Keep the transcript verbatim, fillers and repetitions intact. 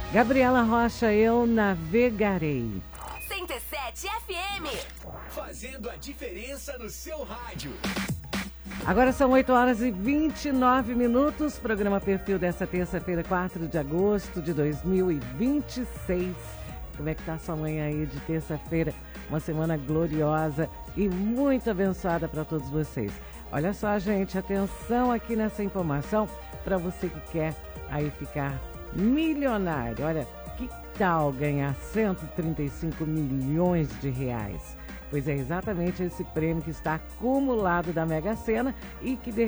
Gabriela Rocha, Eu Navegarei. cento e sete F M. Fazendo a diferença no seu rádio. Agora são oito horas e vinte e nove minutos. Programa Perfil dessa terça-feira, quatro de agosto de dois mil e vinte e seis. Como é que tá a sua manhã aí de terça-feira? Uma semana gloriosa e muito abençoada para todos vocês. Olha só, gente, atenção aqui nessa informação para você que quer aí ficar milionário. Olha, que tal ganhar cento e trinta e cinco milhões de reais? Pois é exatamente esse prêmio que está acumulado da Mega Sena e que de